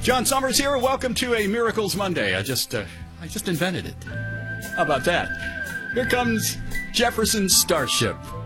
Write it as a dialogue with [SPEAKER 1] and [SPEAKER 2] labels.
[SPEAKER 1] John Summers here. Welcome to a Miracles Monday. I just invented it. How about that? Here comes Jefferson Starship.